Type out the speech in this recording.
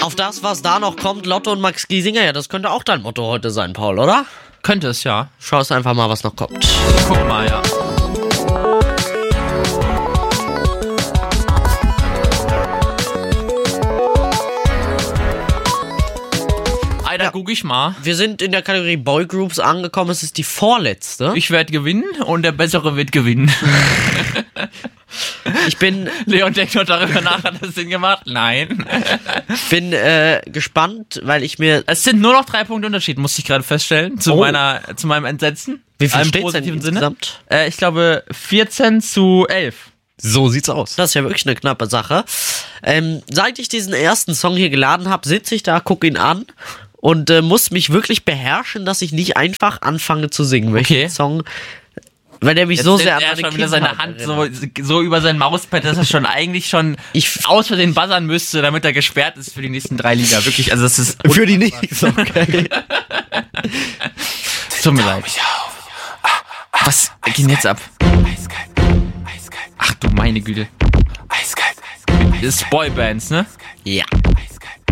auf das, was da noch kommt, Lotto und Max Giesinger, ja, das könnte auch dein Motto heute sein, Paul, oder? Könnte es, ja. Schau es einfach mal, was noch kommt. Guck mal, ja. Da guck ich mal. Wir sind in der Kategorie Boygroups angekommen. Es ist die vorletzte. Ich werde gewinnen und der Bessere wird gewinnen. Ich bin... Leon denkt noch darüber nach, hat das Sinn gemacht? Nein. Ich bin gespannt, weil ich mir... Es sind nur noch 3 Punkte Unterschied, musste ich gerade feststellen, zu meinem Entsetzen. Wie viel steht's denn insgesamt? Ich glaube 14-11. So sieht's aus. Das ist ja wirklich eine knappe Sache. Seit ich diesen ersten Song hier geladen habe, sitze ich da, gucke ihn an und muss mich wirklich beherrschen, dass ich nicht einfach anfange zu singen. Okay. Song, weil der mich Jetzt so sehr an er meine schon wieder seine Kindheit Hand so über sein Mauspad, dass er schon eigentlich aus Versehen buzzern müsste, damit er gesperrt ist für die nächsten 3 Lieder. Wirklich, also das ist... Für die nächste, okay. Tut mir leid. Was geht denn jetzt ab? Ach du meine Güte. Das ist Boybands, ne? Ja.